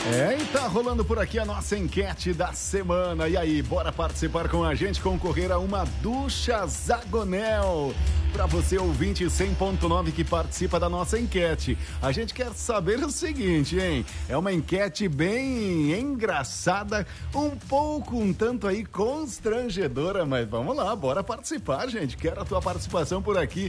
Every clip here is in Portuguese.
E tá rolando por aqui a nossa enquete da semana. E aí, bora participar com a gente, concorrer a uma ducha Zagonel. Pra você, ouvinte 100.9 que participa da nossa enquete. A gente quer saber o seguinte, hein? É uma enquete bem engraçada, um tanto aí constrangedora, mas vamos lá, bora participar, gente. Quero a tua participação por aqui.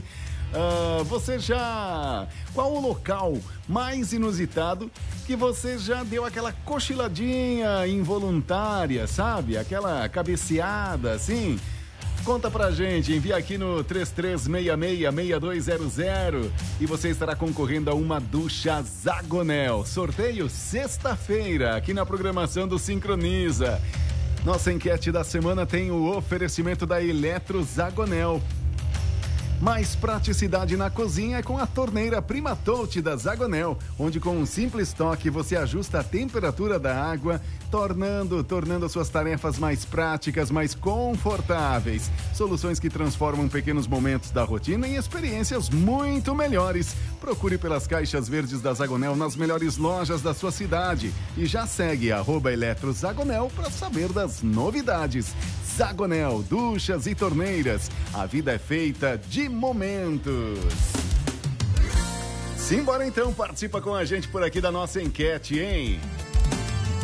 Qual o local mais inusitado que você já deu aquela cochiladinha involuntária, sabe? Aquela cabeceada, assim? Conta pra gente, envia aqui no 3366-6200 e você estará concorrendo a uma ducha Zagonel. Sorteio sexta-feira, aqui na programação do Sincroniza. Nossa enquete da semana tem o oferecimento da Eletro Zagonel. Mais praticidade na cozinha é com a torneira Primatolte da Zagonel, onde com um simples toque você ajusta a temperatura da água, tornando suas tarefas mais práticas, mais confortáveis. Soluções que transformam pequenos momentos da rotina em experiências muito melhores. Procure pelas caixas verdes da Zagonel nas melhores lojas da sua cidade e já segue @eletrozagonel para saber das novidades. Zagonel, duchas e torneiras. A vida é feita de momentos. Simbora então, participa com a gente por aqui da nossa enquete, hein?